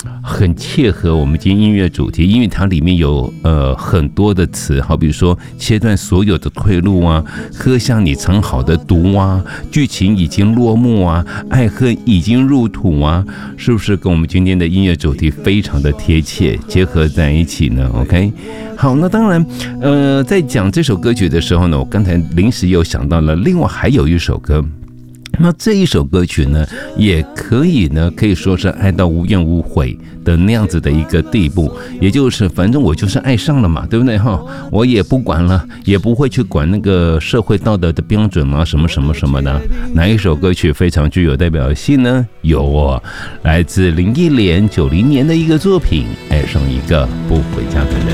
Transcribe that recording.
很切合我们今天音乐主题，因为它里面有很多的词，好比说切断所有的退路啊，喝下你藏好的毒啊，剧情已经落幕啊，爱恨已经入土啊，是不是跟我们今天的音乐主题非常的贴切，结合在一起呢 ？OK， 好，那当然，在讲这首歌曲的时候呢，我刚才临时又想到了，另外还有一首歌。那这一首歌曲呢，也可以说是爱到无怨无悔的那样子的一个地步，也就是反正我就是爱上了嘛，对不对哈？我也不管了，也不会去管那个社会道德的标准啊，什么什么什么的。哪一首歌曲非常具有代表性呢？有哦，来自林忆莲90年的一个作品《爱上一个不回家的人》。